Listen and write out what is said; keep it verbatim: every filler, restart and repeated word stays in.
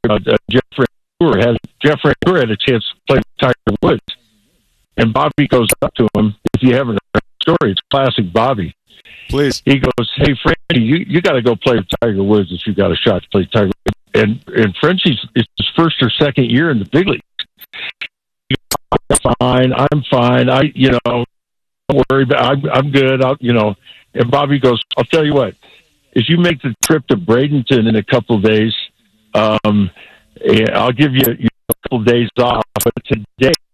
about uh, Jeffrey Tour has Jeffrey Tour had a chance to play with Tiger Woods, and Bobby goes up to him. If you haven't heard the story, it's classic Bobby. Please. He goes, "Hey, Frenchie, you, you got to go play with Tiger Woods if you got a shot to play Tiger Woods." And and Frenchie's it's his first or second year in the big leagues. I'm fine. I'm fine. I you know don't worry. But I'm I'm good. I'll, you know. And Bobby goes, "I'll tell you what. If you make the trip to Bradenton in a couple of days, um, I'll give you, you know, a couple of days off. But today